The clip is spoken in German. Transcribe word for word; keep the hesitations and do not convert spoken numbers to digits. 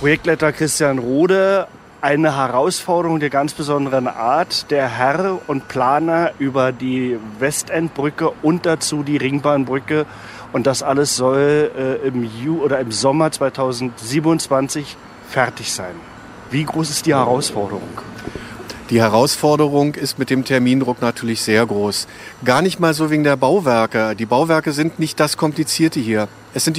Projektleiter Christian Rode, eine Herausforderung der ganz besonderen Art, der Herr und Planer über die Westendbrücke und dazu die Ringbahnbrücke. Und das alles soll äh, im Ju- oder im Sommer zweitausendsiebenundzwanzig fertig sein. Wie groß ist die Herausforderung? Die Herausforderung ist mit dem Termindruck natürlich sehr groß. Gar nicht mal so wegen der Bauwerke. Die Bauwerke sind nicht das Komplizierte hier.